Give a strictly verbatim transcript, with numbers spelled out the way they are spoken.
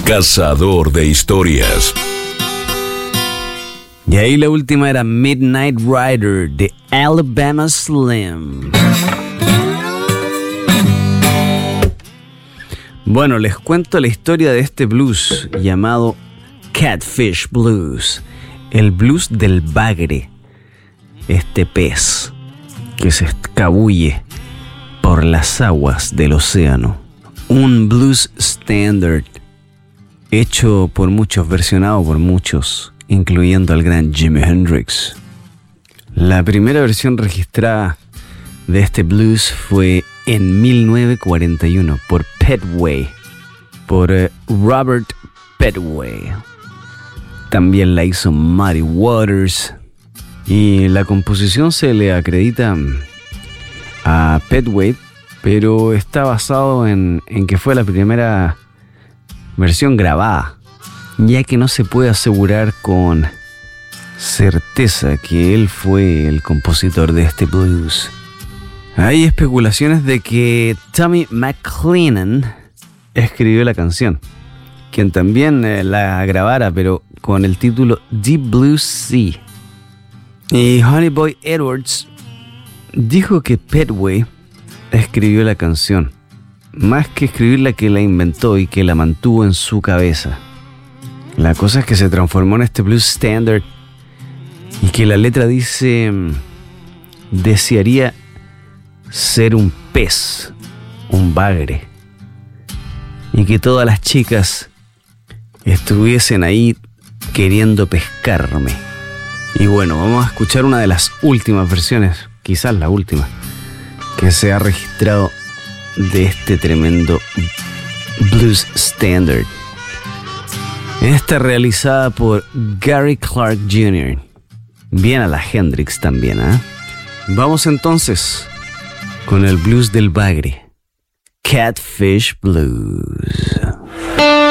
Cazador de historias. Y ahí la última era Midnight Rider de Alabama Slim. Bueno, les cuento la historia de este blues llamado Catfish Blues. El blues del bagre. Este pez que se escabulle por las aguas del océano. Un blues standard hecho por muchos, versionado por muchos, incluyendo al gran Jimi Hendrix. La primera versión registrada de este blues fue en mil novecientos cuarenta y uno por Petway, por uh, Robert Petway. También la hizo Muddy Waters, y la composición se le acredita a Petway, pero está basado en, en que fue la primera versión grabada, ya que no se puede asegurar con certeza que él fue el compositor de este blues. Hay especulaciones de que Tommy McLennan escribió la canción, quien también eh, la grabara, pero con el título Deep Blue Sea. Y Honey Boy Edwards dijo que Petway escribió la canción, más que escribirla, que la inventó y que la mantuvo en su cabeza. La cosa es que se transformó en este blues standard, y que la letra dice: desearía ser un pez, un bagre, y que todas las chicas estuviesen ahí queriendo pescarme. Y bueno, vamos a escuchar una de las últimas versiones, quizás la última, que se ha registrado de este tremendo blues standard. Esta realizada por Gary Clark junior Bien a la Hendrix también, ¿eh? Vamos entonces con el blues del bagre, Catfish Blues.